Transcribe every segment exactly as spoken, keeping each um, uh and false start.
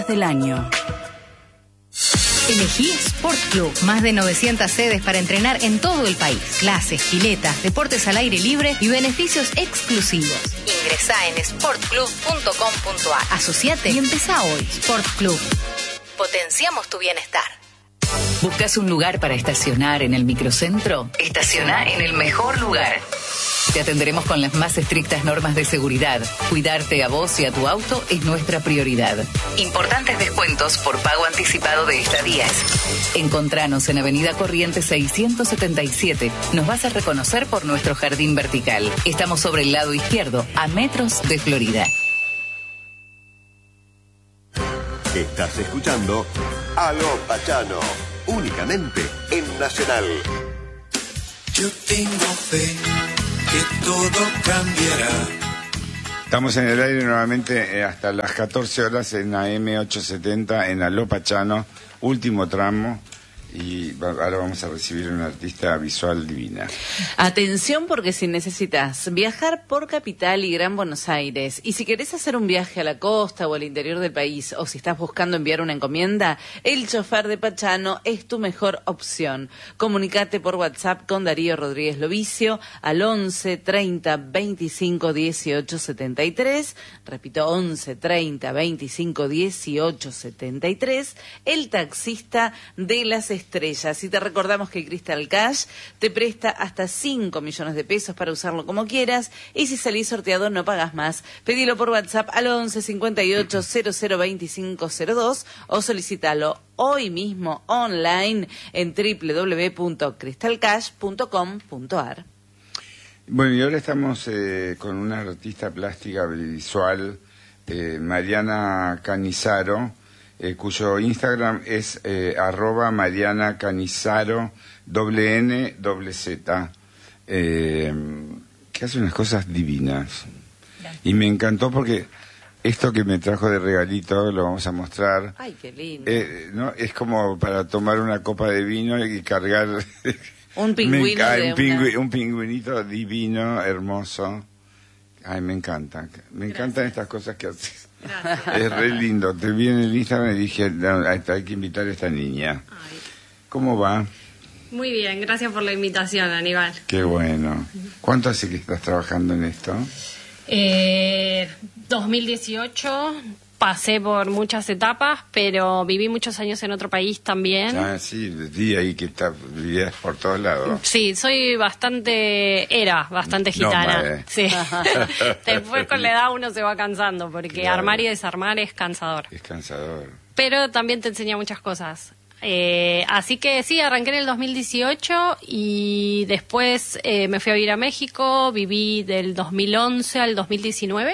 días del año. Elegí Sport Club. Más de novecientas sedes para entrenar en todo el país. Clases, piletas, deportes al aire libre y beneficios exclusivos. Ingresá en sport club punto com punto a r. Asociate y empezá hoy. Sport Club. Potenciamos tu bienestar. ¿Buscas un lugar para estacionar en el microcentro? Estaciona en el mejor lugar. Te atenderemos con las más estrictas normas de seguridad. Cuidarte a vos y a tu auto es nuestra prioridad. Importantes descuentos por pago anticipado de estadías. Encontranos en Avenida Corrientes seiscientos setenta y siete. Nos vas a reconocer por nuestro jardín vertical. Estamos sobre el lado izquierdo, a metros de Florida. Estás escuchando Aló Pachano, únicamente en Nacional. Yo tengo fe que todo cambiará. Estamos en el aire nuevamente eh, hasta las catorce horas en A M ochocientos setenta en Aló Pachano, último tramo. Y ahora vamos a recibir una artista visual divina. Atención, porque si necesitas viajar por Capital y Gran Buenos Aires, y si querés hacer un viaje a la costa o al interior del país, o si estás buscando enviar una encomienda, el chofer de Pachano es tu mejor opción. Comunicate por WhatsApp con Darío Rodríguez Lovicio al once treinta veinticinco dieciocho setenta y tres. Repito, once treinta veinticinco dieciocho setenta y tres. El taxista de las estrellas. Y te recordamos que Crystal Cash te presta hasta cinco millones de pesos para usarlo como quieras, y si salís sorteado no pagas más. Pedilo por WhatsApp al once cincuenta y ocho cero cero veinticinco cero dos o solicítalo hoy mismo online en doble u doble u doble u punto crystal cash punto com punto a r. Bueno, y ahora estamos eh, con una artista plástica visual, eh, Mariana Canizaro, Eh, cuyo Instagram es eh, arroba Mariana Canizaro, doble N, doble Z, eh, que hace unas cosas divinas. Gracias. Y me encantó porque esto que me trajo de regalito lo vamos a mostrar. Ay, qué lindo. Eh, ¿no? Es como para tomar una copa de vino y cargar un pingüino me, de un, pingü, una... un pingüinito divino, hermoso. Ay, me encanta. Me encantan Gracias. Estas cosas que haces. Gracias. Es re lindo. Te vi en el Instagram y dije, no, hay que invitar a esta niña. Ay. ¿Cómo va? Muy bien, gracias por la invitación, Aníbal. Qué bueno. ¿Cuánto hace que estás trabajando en esto? Eh, dos mil dieciocho, pasé por muchas etapas, pero viví muchos años en otro país también. Ah, sí, vi ahí que está, vivías por todos lados. Sí, soy bastante, era bastante gitana. No, sí. Después con la edad uno se va cansando, porque claro, armar y desarmar es cansador. Es cansador. Pero también te enseña muchas cosas. Eh, así que sí, arranqué en el dos mil dieciocho y después eh, me fui a vivir a México, viví del dos mil once al dos mil diecinueve.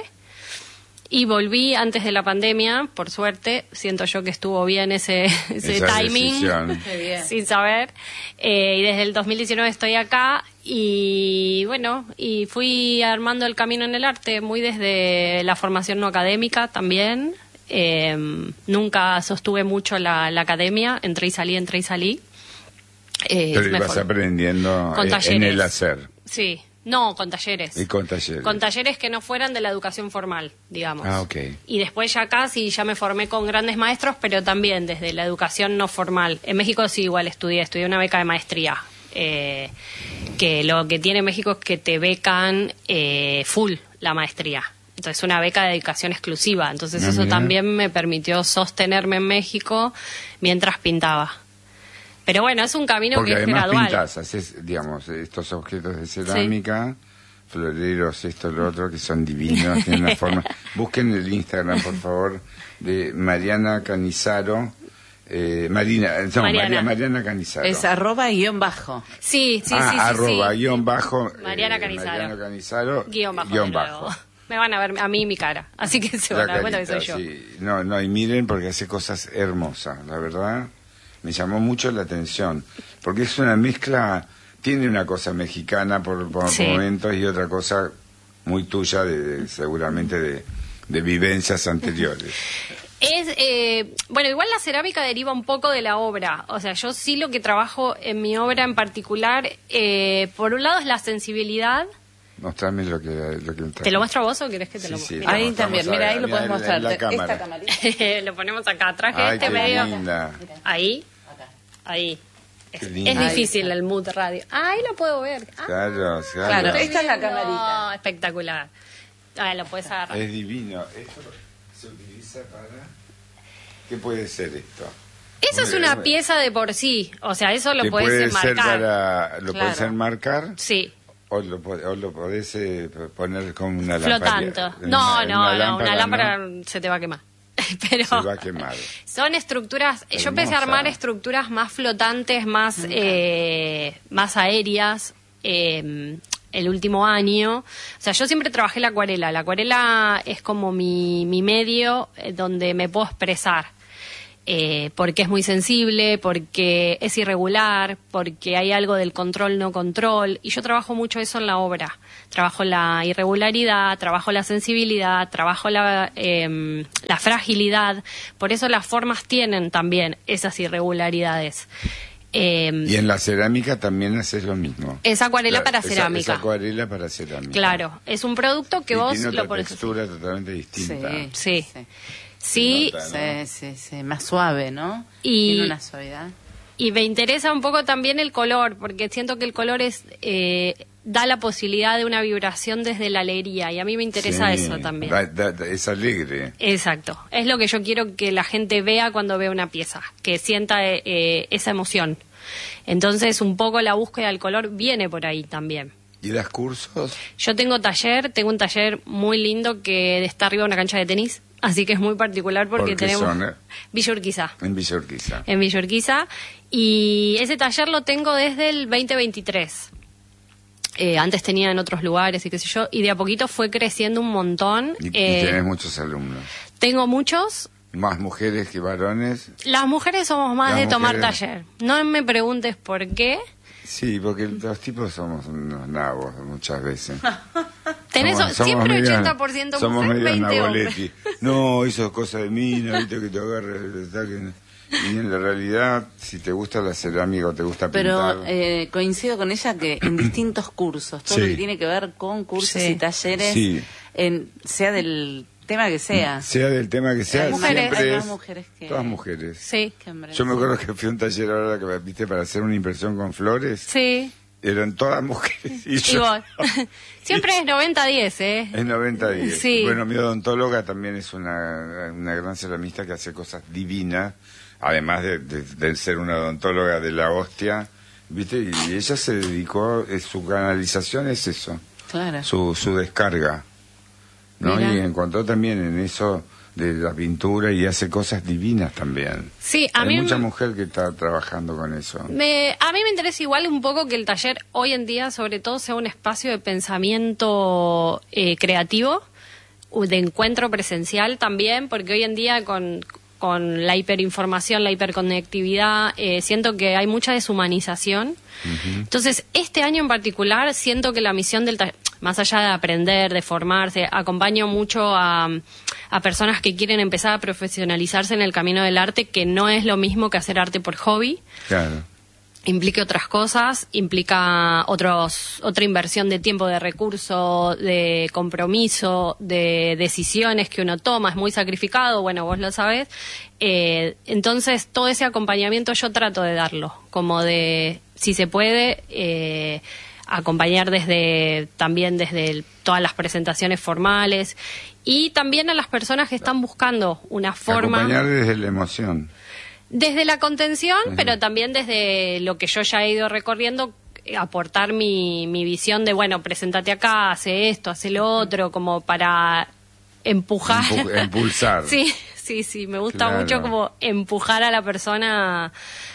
Y volví antes de la pandemia, por suerte. Siento yo que estuvo bien ese, ese timing, sin saber. Eh, y desde el dos mil diecinueve estoy acá. Y bueno, y fui armando el camino en el arte, muy desde la formación no académica también. Eh, nunca sostuve mucho la, la academia, entré y salí, entré y salí. Eh, Pero ibas aprendiendo en el hacer. Sí. No, con talleres. Y con talleres. Con talleres que no fueran de la educación formal, digamos. Ah, ok. Y después ya acá sí, ya me formé con grandes maestros, pero también desde la educación no formal. En México sí igual estudié, estudié una beca de maestría. Eh, que lo que tiene México es que te becan eh, full la maestría. Entonces una beca de dedicación exclusiva. Entonces ah, eso mira. También me permitió sostenerme en México mientras pintaba. Pero bueno, es un camino porque que es además gradual. Pintas, haces, digamos, estos objetos de cerámica, sí. Floreros, esto, lo otro, que son divinos, tienen una forma. Busquen el Instagram, por favor, de Mariana Canizaro. Eh, Marina, no, Mariana. María, Mariana Canizaro. Es arroba guión bajo. Sí, sí, ah, sí. sí arroba sí. guión bajo. Mariana eh, Canizaro. Mariana Canizaro. Guión bajo. Guión bajo. Me van a ver a mí y mi cara, así que se van a dar cuenta que soy yo. Sí. No, no, y miren porque hace cosas hermosas, la verdad. Me llamó mucho la atención, porque es una mezcla, tiene una cosa mexicana por, por sí. momentos y otra cosa muy tuya, de, de seguramente de, de vivencias anteriores. Es, eh, bueno, igual la cerámica deriva un poco de la obra, o sea, yo sí lo que trabajo en mi obra en particular, eh, por un lado es la sensibilidad, Mostrame lo que, lo que ¿Te lo muestro a vos o querés que te Sí, lo sí, muestre? lo Ahí mostramos también, mira, ahí, ahí lo mira, puedes en la- mostrar. en la cámara. Esta camarita. Lo ponemos acá. Traje Ay, este qué medio. linda. Ahí. Ahí. Es, Qué lindo. es difícil el mood radio. Ahí lo puedo ver. Ah, Claro, claro. Claro, esta es la lindo. camarita. Espectacular. Ah, lo puedes agarrar. Es divino. Esto se utiliza para... ¿Qué puede ser esto? Eso es una pieza de por sí. O sea, eso lo Que puedes puede ser enmarcar. para... ¿Lo Claro. puedes enmarcar? Sí. O lo, po- o lo podés eh, poner como una Flotante. lámpara. No, Una- no, una no, una lámpara ¿no? se te va a quemar. Pero Se va a quemar. son estructuras, yo empecé a Hermosa. armar estructuras más flotantes, más, eh, más aéreas eh, el último año. O sea, yo siempre trabajé la acuarela. La acuarela es como mi, mi medio eh, donde me puedo expresar. Eh, porque es muy sensible, porque es irregular, porque hay algo del control no control, y yo trabajo mucho eso en la obra. Trabajo la irregularidad, trabajo la sensibilidad, trabajo la, eh, la fragilidad. Por eso las formas tienen también esas irregularidades. Eh, Y en la cerámica también haces lo mismo. Es acuarela Claro, para esa- cerámica. Es acuarela para cerámica. Claro, es un producto que Y vos tiene lo otra pones. textura totalmente distinta. Sí. Sí. Sí, nota, ¿no? Sí, sí, sí, más suave, ¿no? Y- Tiene una suavidad. y me interesa un poco también el color, porque siento que el color es eh, da la posibilidad de una vibración desde la alegría, y a mí me interesa Sí, eso también. da- da- da- es alegre. Exacto, es lo que yo quiero que la gente vea cuando ve una pieza, que sienta eh, esa emoción. Entonces, un poco la búsqueda del color viene por ahí también. ¿Y das cursos? Yo tengo taller, tengo un taller muy lindo que está arriba de una cancha de tenis, así que es muy particular porque ¿Por qué tenemos zona? Villa Urquiza. En Villa Urquiza. En Villa Urquiza, y ese taller lo tengo desde el veinte veintitrés. Eh, antes tenía en otros lugares y qué sé yo, y de a poquito fue creciendo un montón. Y, y Eh, tenés muchos alumnos. tengo muchos. Más mujeres que varones. Las mujeres somos más Las de tomar mujeres- taller. No me preguntes por qué. Sí, porque los tipos somos unos nabos muchas veces. Tenés Somos- somos siempre medio- ochenta por ciento somos mujer, medio veinte hombres. naboletti. No, eso es cosa de mí, no, viste que te agarre, está que- Y en la realidad, si te gusta la cerámica o te gusta pintar... Pero eh, coincido con ella que en distintos cursos, todo Sí. lo que tiene que ver con cursos Sí. y talleres, Sí. en, sea del tema que sea. Sea del tema que sea, Hay mujeres, siempre hay es... más mujeres que- Todas mujeres. Sí, Qué hombre. Yo me acuerdo que fui a un taller ahora que viste para hacer una impresión con flores. sí. Eran todas mujeres. Y Y yo, vos. Siempre es noventa diez, ¿eh? es noventa diez. Sí. Bueno, mi odontóloga también es una, una gran ceramista que hace cosas divinas, además de, de- de ser una odontóloga de la hostia, ¿viste? Y ella se dedicó, eh, su canalización es eso, Claro. su, su descarga, ¿no? Mira. Y encontró también en eso de la pintura y hace cosas divinas también. Sí, a Hay mí mucha me- mujer que está trabajando con eso. Me, a mí me interesa igual un poco que el taller hoy en día, sobre todo, sea un espacio de pensamiento eh, creativo, u- de encuentro presencial también, porque hoy en día con, con la hiperinformación, la hiperconectividad, eh, siento que hay mucha deshumanización. Entonces, este año en particular, siento que la misión del taller, más allá de aprender, de formarse, acompaño mucho a, a personas que quieren empezar a profesionalizarse en el camino del arte, que no es lo mismo que hacer arte por hobby. Claro. Implica otras cosas, implica otros, otra inversión de tiempo, de recurso, de compromiso, de decisiones que uno toma, es muy sacrificado, bueno, vos lo sabés. Eh, entonces, todo ese acompañamiento yo trato de darlo, como de, si se puede, eh, acompañar desde, también desde el- todas las presentaciones formales, y también a las personas que están buscando una forma... Acompañar desde la emoción. Desde la contención, pero también desde lo que yo ya he ido recorriendo, eh, aportar mi, mi visión de, bueno, preséntate acá, hace esto, hace lo otro, como para empujar. Empu- impulsar. Sí, sí, sí, me gusta Claro. mucho como empujar a la persona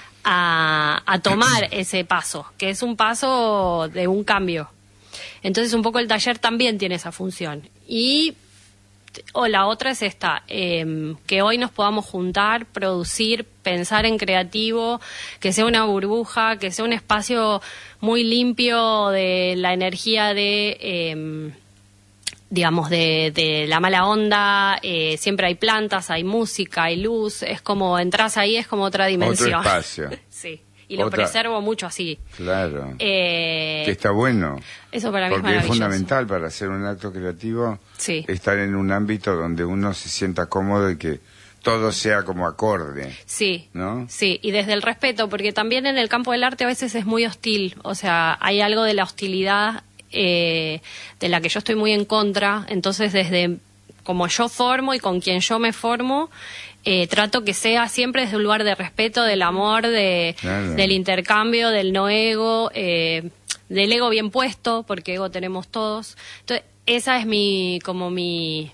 a, a tomar ese paso, que es un paso de un cambio. Entonces un poco el taller también tiene esa función. Y o la otra es esta, eh, que hoy nos podamos juntar, producir, pensar en creativo, que sea una burbuja, que sea un espacio muy limpio de la energía de, eh, digamos, de, de la mala onda. Eh, siempre hay plantas, hay música, hay luz, es como entras ahí, es como otra dimensión. Otro espacio. Sí. y lo Otra- preservo mucho así. Claro. Eh, Que está bueno. Eso para mí Porque es es maravilloso. fundamental para hacer un acto creativo Sí. estar en un ámbito donde uno se sienta cómodo y que todo sea como acorde, Sí, ¿no? sí, y desde el respeto, porque también en el campo del arte a veces es muy hostil, o sea, hay algo de la hostilidad eh, de la que yo estoy muy en contra, entonces desde como yo formo y con quien yo me formo, eh, trato que sea siempre desde un lugar de respeto, del amor, de, Claro. del intercambio, del no ego, eh, del ego bien puesto, porque ego tenemos todos. Entonces, esa es mi, como mi...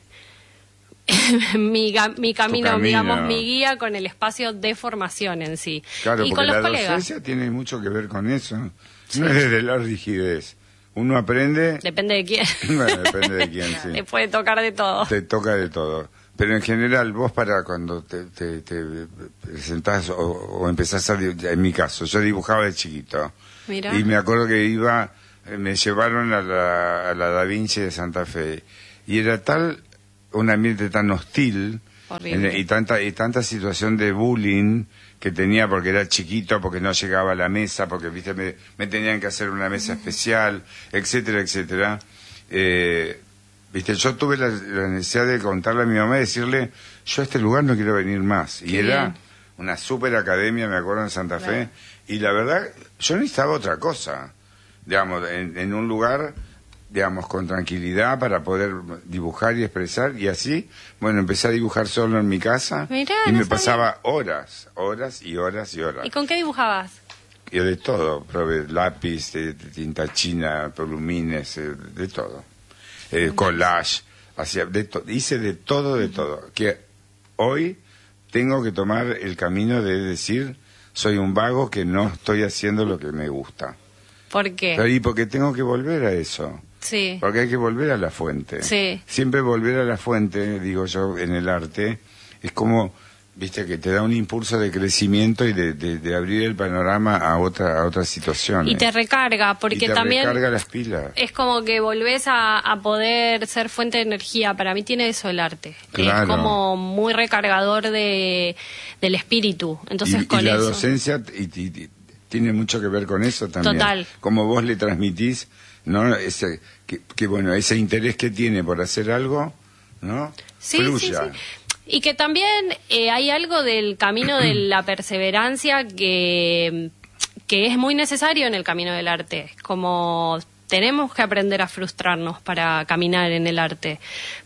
mi, ga- mi camino, camino. digamos, mi guía con el espacio de formación en sí. Claro, y porque con los la colegas. docencia tiene mucho que ver con eso. No es desde la rigidez. Uno aprende... Depende de quién. Bueno, depende de quién, sí. Te puede tocar de todo. Te toca de todo. Pero en general, vos para cuando te, te, te presentás o, o empezás a... di- En mi caso, yo dibujaba de chiquito. Mira. Y me acuerdo que iba... eh, Me llevaron a la, a la Da Vinci de Santa Fe. Y era tal... Un ambiente tan hostil... Horrible. en- y tanta y tanta situación de bullying que tenía porque era chiquito, porque no llegaba a la mesa, porque viste me, me tenían que hacer una mesa especial, etcétera, etcétera. Eh, viste, yo tuve la, la necesidad de contarle a mi mamá y decirle, yo a este lugar no quiero venir más. Y Qué era bien. una super academia, me acuerdo, en Santa Fe, y la verdad, yo necesitaba otra cosa, digamos, en, en un lugar, digamos, con tranquilidad para poder dibujar y expresar, y así, bueno, empecé a dibujar solo en mi casa, Mirá, y no me sabía. pasaba horas, horas y horas y horas. ¿Y con qué dibujabas? Y de todo, probé lápiz, eh, tinta china, plumines, eh, de todo. Eh, collage, hacía de to- hice de todo, de todo. Que hoy tengo que tomar el camino de decir, soy un vago que no estoy haciendo lo que me gusta. ¿Por qué? Pero, y porque tengo que volver a eso. Sí. Porque hay que volver a la fuente. Sí. Siempre volver a la fuente, digo yo, en el arte, es como, viste, que te da un impulso de crecimiento y de, de, de abrir el panorama a otra a otras situaciones. Y te recarga, porque Y te también recarga las pilas. es como que volvés a, a poder ser fuente de energía. Para mí tiene eso el arte. Claro. Es como muy recargador de, del espíritu. Entonces y, con y la eso. docencia y, y- y tiene mucho que ver con eso también. Total. Como vos le transmitís, ¿no? Ese, que, que bueno, ese interés que tiene por hacer algo, ¿no? Sí, Fluya. sí, sí. Y que también eh, hay algo del camino de la perseverancia que, que es muy necesario en el camino del arte. Como tenemos que aprender a frustrarnos para caminar en el arte.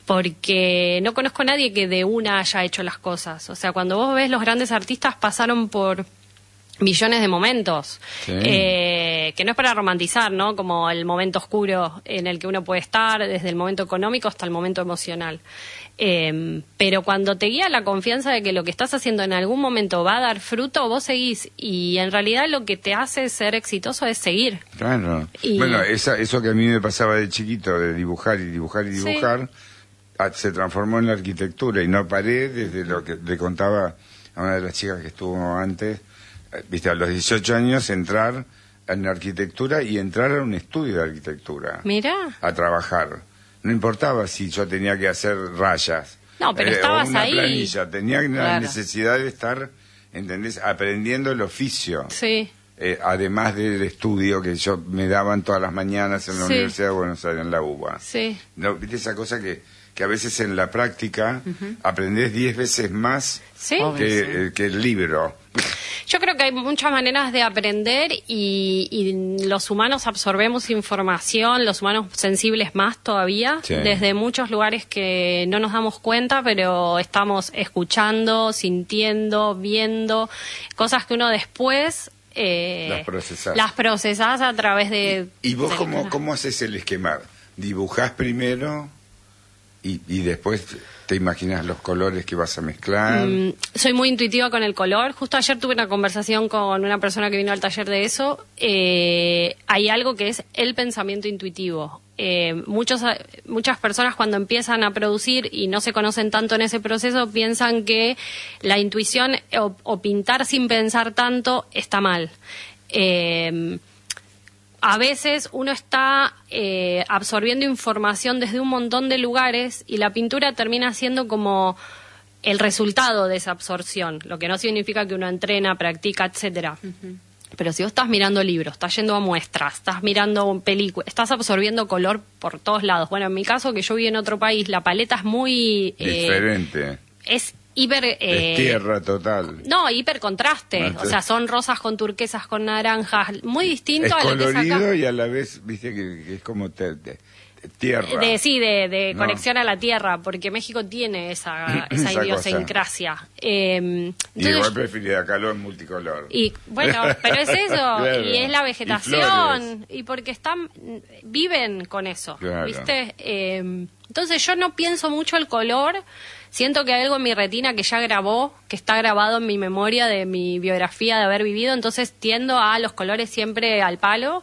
Porque no conozco a nadie que de una haya hecho las cosas. O sea, cuando vos ves los grandes artistas pasaron por millones de momentos, Sí. eh, que no es para romantizar, ¿no? Como el momento oscuro en el que uno puede estar, desde el momento económico hasta el momento emocional. Eh, pero cuando te guía la confianza de que lo que estás haciendo en algún momento va a dar fruto, vos seguís. Y en realidad lo que te hace ser exitoso es seguir. Claro. Y- Bueno, esa, eso que a mí me pasaba de chiquito, de dibujar y dibujar y Sí. dibujar, a- se transformó en la arquitectura y no paré desde lo que le contaba a una de las chicas que estuvo antes, eh, viste, a los dieciocho años entrar en arquitectura y entrar a un estudio de arquitectura, Mirá. a trabajar. No importaba si yo tenía que hacer rayas. No, pero eh, estabas o una ahí. planilla, tenía la Claro. necesidad de estar, ¿entendés? Aprendiendo el oficio. Sí. Eh, además del estudio que yo me daban todas las mañanas en la Sí. Universidad de Buenos Aires, en la U B A. Sí. ¿No? ¿Viste esa cosa que, que a veces en la práctica aprendés diez veces más Sí. que, eh, que el libro? Yo creo que hay muchas maneras de aprender y, y los humanos absorbemos información, los humanos sensibles más todavía, Sí. desde muchos lugares que no nos damos cuenta, pero estamos escuchando, sintiendo, viendo, cosas que uno después... eh, Las procesás. las procesás a través de... ¿Y vos de- cómo, cómo haces el esquema? ¿Dibujás primero y, y después te imaginas los colores que vas a mezclar? Mm, soy muy intuitiva con el color. Justo ayer tuve una conversación con una persona que vino al taller de eso. Eh, hay algo que es el pensamiento intuitivo. Eh, muchos, muchas personas cuando empiezan a producir y no se conocen tanto en ese proceso piensan que la intuición o, o pintar sin pensar tanto está mal. Eh, a veces uno está eh, absorbiendo información desde un montón de lugares y la pintura termina siendo como el resultado de esa absorción, lo que no significa que uno entrena, practica, etcétera. Pero si vos estás mirando libros, estás yendo a muestras, estás mirando películas, estás absorbiendo color por todos lados. Bueno, en mi caso, que yo vivo en otro país, la paleta es muy... eh, Diferente. Es hiper... eh, es tierra total. No, hiper contraste. No, o sea, son rosas con turquesas, con naranjas. Muy distinto Es a lo que es acá. colorido y a la vez, viste, que, que es como te- te- tierra. De, sí, de, de No. conexión a la tierra, porque México tiene esa, esa Esa idiosincrasia. Eh, Y entonces, igual prefiere calor multicolor. y bueno, pero es eso, Claro. y es la Y vegetación, flores. y, porque están, viven con eso, Claro. ¿viste? Eh, entonces yo no pienso mucho el color, siento que hay algo en mi retina que ya grabó, que está grabado en mi memoria de mi biografía de haber vivido, entonces tiendo a los colores siempre al palo.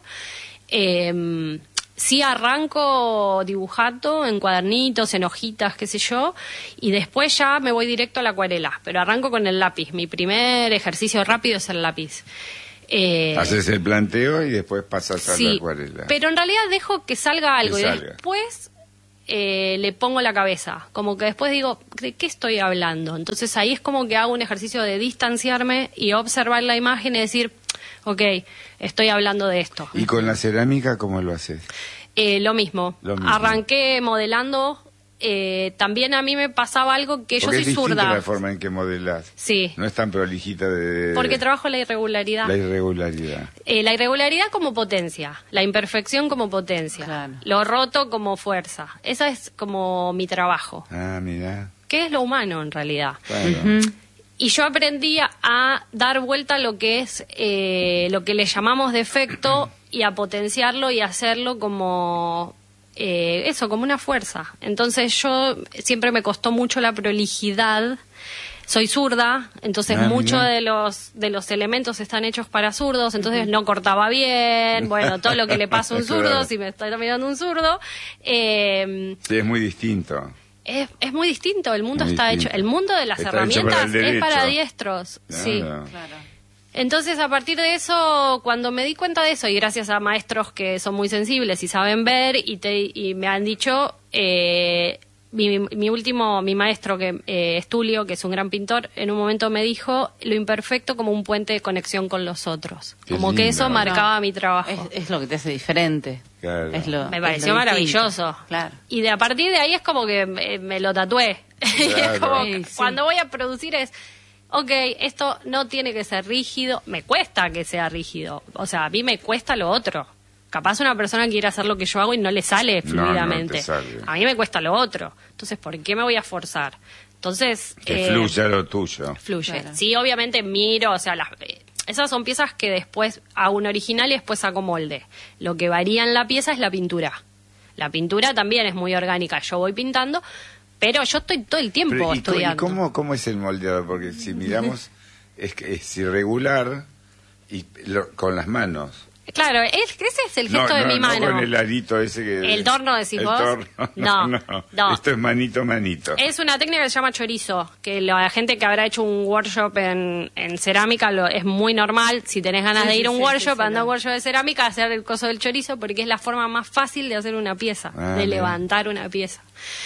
Eh, sí arranco dibujando en cuadernitos, en hojitas, qué sé yo, y después ya me voy directo a la acuarela, pero arranco con el lápiz. Mi primer ejercicio rápido es el lápiz. Eh, Haces el planteo y después pasas a sí, la acuarela. pero en realidad dejo que salga algo Que y salga. después eh, le pongo la cabeza, como que después digo, ¿de qué estoy hablando? Entonces ahí es como que hago un ejercicio de distanciarme y observar la imagen y decir, ok, estoy hablando de esto. ¿Y con la cerámica cómo lo haces? Eh, lo mismo. Lo mismo. Arranqué modelando. Eh, también a mí me pasaba algo que Porque yo soy es distinta zurda. la forma en que modelás. Sí. No es tan prolijita de... Porque trabajo la irregularidad. La irregularidad. Eh, la irregularidad como potencia, la imperfección como potencia, Claro. lo roto como fuerza. Esa es como mi trabajo. Ah, mira. ¿Qué es lo humano en realidad? Claro. Y yo aprendí a dar vuelta a lo que es eh, lo que le llamamos defecto y a potenciarlo y hacerlo como eh, eso, como una fuerza. Entonces yo siempre me costó mucho la prolijidad. Soy zurda, entonces Ah, muchos mira. de los de los elementos están hechos para zurdos, entonces no cortaba bien, bueno, todo lo que le pasa a un zurdo, Claro. si me está mirando un zurdo. Eh, Sí, es muy distinto. es, es muy distinto, el mundo Muy está distinto. hecho, el mundo de las Está hecho herramientas para el es para derecho. diestros, sí. Claro. Claro. Entonces, a partir de eso, cuando me di cuenta de eso, y gracias a maestros que son muy sensibles y saben ver, y, te, y me han dicho, eh, mi, mi último, mi maestro, que eh, es Tulio, que es un gran pintor, en un momento me dijo lo imperfecto como un puente de conexión con los otros. Qué Como que lindo. eso marcaba No, mi trabajo. Es, es lo que te hace diferente. Claro. Es lo, Me es pareció lo maravilloso. distinto. Claro. Y de a partir de ahí es como que me, me lo tatué. Y Claro. es como Sí, que sí. cuando voy a producir es, ok, esto no tiene que ser rígido, me cuesta que sea rígido. O sea, a mí me cuesta lo otro. Capaz una persona quiere hacer lo que yo hago y no le sale No, no fluidamente. te sale. A mí me cuesta lo otro. Entonces, ¿por qué me voy a forzar? Entonces... Que eh, fluya lo tuyo. fluye. Claro. Sí, obviamente miro, o sea, las, eh, esas son piezas que después hago un original y después saco molde. Lo que varía en la pieza es la pintura. La pintura también es muy orgánica. Yo voy pintando, pero yo estoy todo el tiempo Pero, ¿y, co- y estudiando. cómo, cómo es el moldeado? Porque si miramos, es, que es irregular y lo- con las manos. Claro, es, ese es el gesto no, de no, mi no mano. con el arito ese que... ¿El torno decís el vos? torno, No, no, no. Esto es manito, manito. Es una técnica que se llama chorizo, que la gente que habrá hecho un workshop en, en cerámica lo, es muy normal. Si tenés ganas Sí, de sí, ir a un sí, workshop, sí, sí, anda a un lo- workshop de cerámica, hacer el coso del chorizo, porque es la forma más fácil de hacer una pieza, Ah, de bien. levantar una pieza.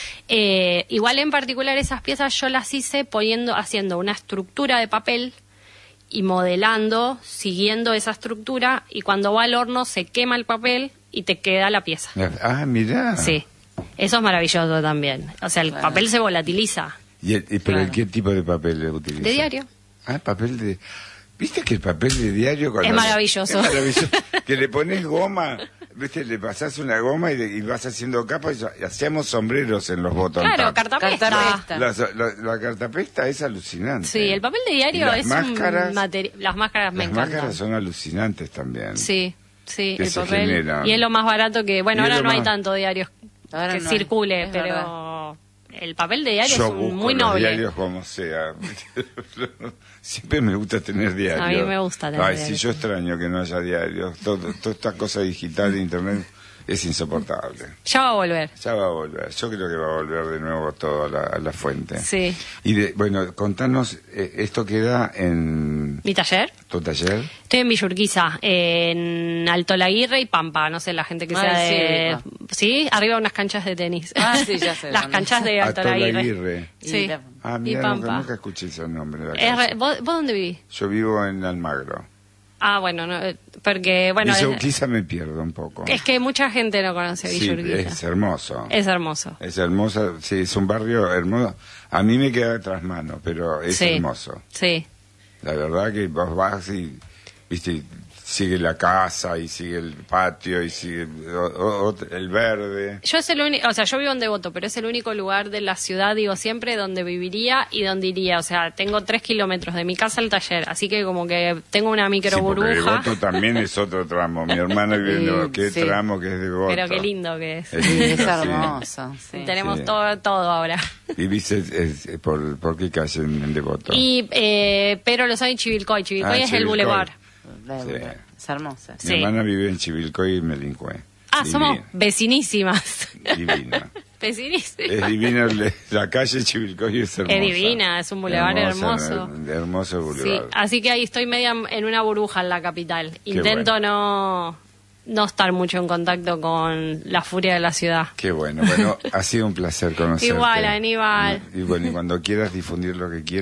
Eh, igual en particular esas piezas yo las hice poniendo, haciendo una estructura de papel y modelando, siguiendo esa estructura, y cuando va al horno se quema el papel y te queda la pieza. Ah, mirá. Sí, eso es maravilloso también. O sea, el Claro. papel se volatiliza. ¿Y el- y ¿Pero Claro. qué tipo de papel le utiliza? De diario. Ah, papel de... ¿Viste que el papel de diario... cuando- Es maravilloso. Es maravilloso. Que le pones goma, ¿viste? Le pasás una goma y, de- y vas haciendo capas y hacíamos sombreros en los botones. Claro, cartapesta. Cartapesta. La, la, la cartapesta es alucinante. Sí, el papel de Y diario las es máscaras, un material. Las máscaras me Las encantan. máscaras son alucinantes también. Sí, sí, que el se papel. generan. Y es lo más barato que. Bueno, Y es ahora lo no hay más- tanto diarios Ahora que no hay, circule, es pero el papel de diario Yo es un- busco muy los noble. diarios como sea. Siempre me gusta tener diarios. A mí me gusta tener Ay, diarios. sí, yo extraño que no haya diarios. Todo, toda esta cosa digital de internet es insoportable. Ya va a volver. Ya va a volver. Yo creo que va a volver de nuevo todo a la, a la fuente. Sí. Y de, bueno, contanos, eh, esto queda en ¿Mi taller? tu taller. Estoy en Villurquiza, en Alto Laguirre y Pampa. No sé, la gente que Ah, sea sí, de. ubico. Sí, arriba unas canchas de tenis. Ah, sí, ya sé Las dónde. canchas de Alto Laguirre. Atolaguirre. Sí. Y la- Ah, Y mira, nunca, Pampa. nunca escuché ese nombre. de la Es calle. re- ¿Vos, vos dónde vivís? Yo vivo en Almagro. Ah, bueno, no, porque, bueno... Villa es, Urquiza me pierdo un poco. es que mucha gente no conoce Villa Sí, Urquiza. es hermoso. Es hermoso. Es hermoso, sí, es un barrio hermoso. A mí me queda tras mano, pero es Sí. hermoso. Sí. La verdad que vos vas y, viste, sigue la casa y sigue el patio y sigue o- o- el verde. Yo es el único, o sea, yo vivo en Devoto, pero es el único lugar de la ciudad, digo siempre, donde viviría y donde iría. O sea, tengo tres kilómetros de mi casa al taller, así que como que tengo una micro Sí, porque burbuja. Devoto también es otro tramo. Mi hermana vive en Devoto. ¿Qué Sí. tramo que es Devoto? Pero qué lindo que es. Es Sí, lindo, es sí. hermoso. Sí. Tenemos Sí. todo, todo ahora. ¿Vivís es- es- por, por qué calle en, en Devoto? Y, eh, pero lo sabe Chivilcoy. Chivilcoy Ah, es el Chivilcoy. boulevard. Sí. Es hermosa. Mi sí. hermana vive en Chivilcoy y Melincue. Ah, Divina, somos vecinísimas. Divina. Vecinísimas. Es divina el- la calle Chivilcoy, es hermosa. Es divina, es un bulevar hermoso. her- Hermoso Sí, bulevar. así que ahí estoy media en una burbuja en la capital. Qué Intento bueno. no, no estar mucho en contacto con la furia de la ciudad. Qué bueno. Bueno, ha sido un placer conocerte. Igual, Aníbal. Y bueno, y cuando quieras difundir lo que quieras.